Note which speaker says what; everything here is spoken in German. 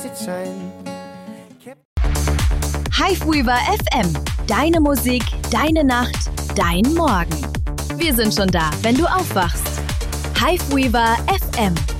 Speaker 1: Hiveweaver FM. Deine Musik, deine Nacht, dein Morgen. Wir sind schon da, wenn du aufwachst. Hiveweaver FM.